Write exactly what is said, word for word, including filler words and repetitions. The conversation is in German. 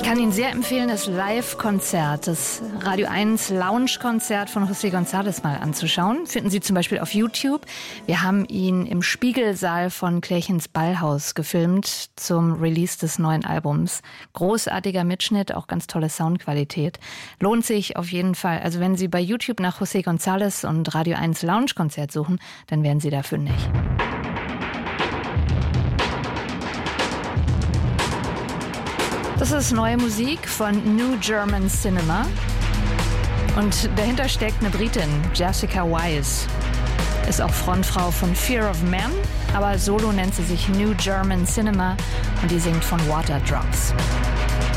Ich kann Ihnen sehr empfehlen, das Live-Konzert, das Radio eins Lounge-Konzert von José González mal anzuschauen. Finden Sie zum Beispiel auf YouTube. Wir haben ihn im Spiegelsaal von Klärchens Ballhaus gefilmt zum Release des neuen Albums. Großartiger Mitschnitt, auch ganz tolle Soundqualität. Lohnt sich auf jeden Fall. Also wenn Sie bei YouTube nach José González und Radio eins Lounge-Konzert suchen, dann werden Sie da fündig. Das ist neue Musik von New German Cinema. Und dahinter steckt eine Britin, Jessica Wise. Ist auch Frontfrau von Fear of Man, aber solo nennt sie sich New German Cinema und die singt von Waterdrops.